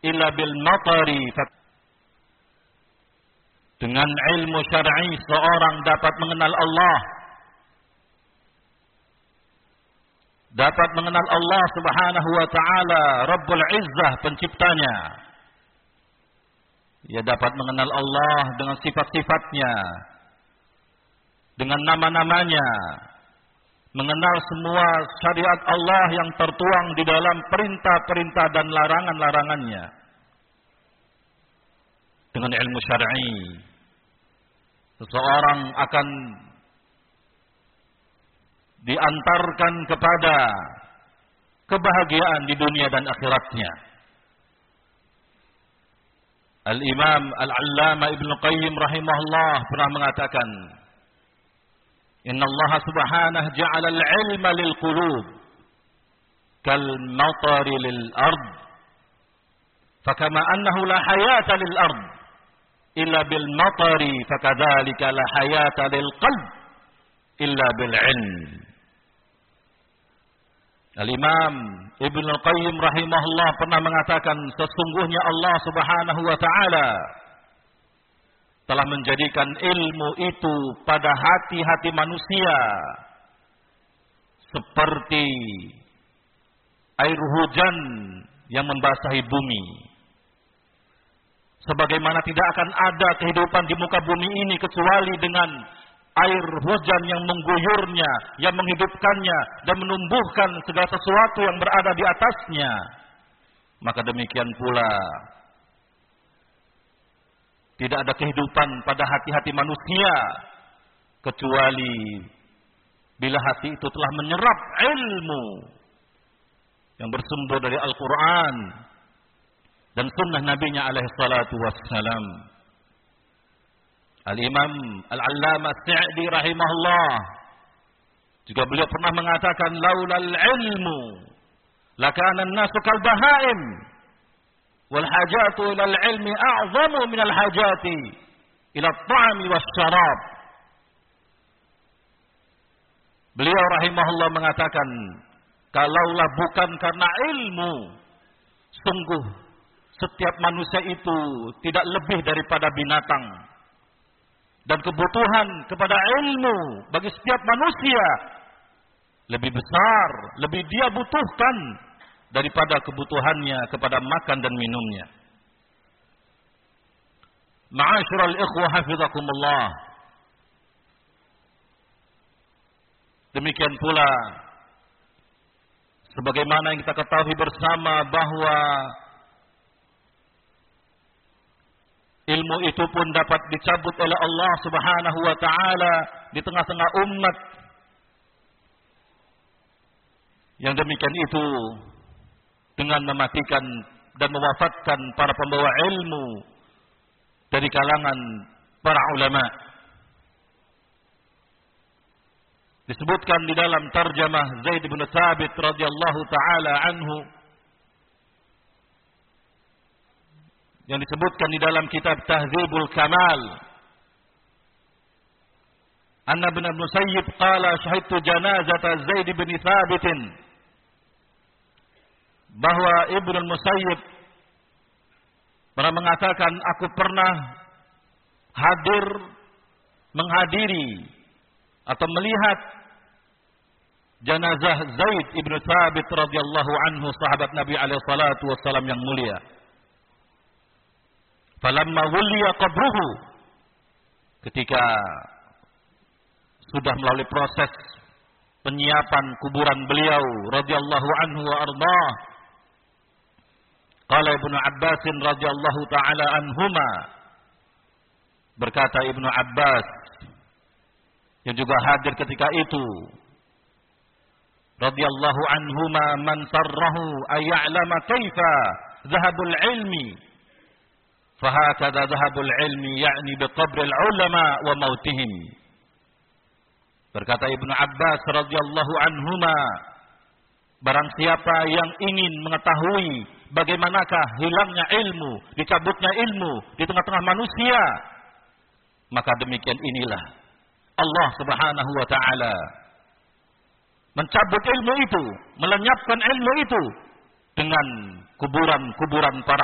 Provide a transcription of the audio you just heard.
illa bil matari. Dengan ilmu syar'i seorang dapat mengenal Allah. Dapat mengenal Allah Subhanahu wa taala, Rabbul Izzah, penciptanya. Ia dapat mengenal Allah dengan sifat-sifatnya, dengan nama-namanya, mengenal semua syariat Allah yang tertuang di dalam perintah-perintah dan larangan-larangannya. Dengan ilmu syar'i, seseorang akan diantarkan kepada kebahagiaan di dunia dan akhiratnya. Al-Imam Al-Allamah Ibnu Qayyim rahimahullah pernah mengatakan, Inna Allah subhanahu ja'ala al-ilma lil qulub kal matari lil ard. Fakama annahu la hayata lil ard illa bil matari, fakadzalika la hayata lil qalb illa bil ilm. Al-Imam Ibnu Qayyim rahimahullah pernah mengatakan, sesungguhnya Allah Subhanahu wa taala telah menjadikan ilmu itu pada hati-hati manusia seperti air hujan yang membasahi bumi. Sebagaimana tidak akan ada kehidupan di muka bumi ini kecuali dengan air hujan yang mengguyurnya, yang menghidupkannya dan menumbuhkan segala sesuatu yang berada di atasnya. Maka demikian pula tidak ada kehidupan pada hati-hati manusia kecuali bila hati itu telah menyerap ilmu yang bersumber dari Al-Quran dan sunnah Nabi-Nya alaihi salatu wassalam. Al-Imam Al-Allamah Sa'di rahimahullah juga beliau pernah mengatakan, laulal ilmu lakana an-nasu kal bahaim wal hajatu ila al-ilmi a'zamu min al-hajati ila at-ta'ami was-syarab. Beliau rahimahullah mengatakan, kalaulah bukan karena ilmu, sungguh setiap manusia itu tidak lebih daripada binatang. Dan kebutuhan kepada ilmu bagi setiap manusia lebih besar, lebih dia butuhkan daripada kebutuhannya kepada makan dan minumnya. Ma'asyiral ikhwah hafizakumullah. Demikian pula sebagaimana yang kita ketahui bersama bahwa ilmu itu pun dapat dicabut oleh Allah Subhanahu wa taala di tengah-tengah umat. Yang demikian itu dengan mematikan dan mewafatkan para pembawa ilmu dari kalangan para ulama. Disebutkan di dalam tarjamah Zaid bin Thabit radhiyallahu taala anhu, yang disebutkan di dalam kitab Tahdzibul Kamal, anna ibn Musayyib qala syahidtu janazata Zaid bin Thabit, bahwa Ibnu Musayyib pernah mengatakan, aku pernah menghadiri atau melihat jenazah Zaid bin Thabit radhiyallahu anhu, sahabat Nabi alaihi salatu wassalam yang mulia. Falamma wuliya qabruhu, ketika sudah melalui proses penyiapan kuburan beliau radhiyallahu anhu wa ardhah, qala Ibnu Abbas radhiyallahu taala anhuma, berkata Ibnu Abbas yang juga hadir ketika itu, radhiyallahu anhuma, man sarrahu ay ya'lama kaifa dhahabul ilmi fahakadha dhahabul ilmi ya'ni biqabril ulama wa mautihim. Berkata Ibnu Abbas radhiyallahu anhuma, barang siapa yang ingin mengetahui bagaimanakah hilangnya ilmu, dicabutnya ilmu di tengah-tengah manusia, maka demikian inilah Allah Subhanahu wa taala mencabut ilmu itu, melenyapkan ilmu itu dengan kuburan-kuburan para